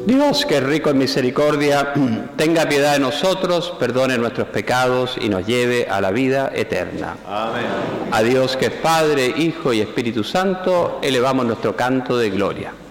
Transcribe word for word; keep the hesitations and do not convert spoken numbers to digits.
Dios, que es rico en misericordia, tenga piedad de nosotros, perdone nuestros pecados y nos lleve a la vida eterna. Amén. A Dios, que es Padre, Hijo y Espíritu Santo, elevamos nuestro canto de gloria.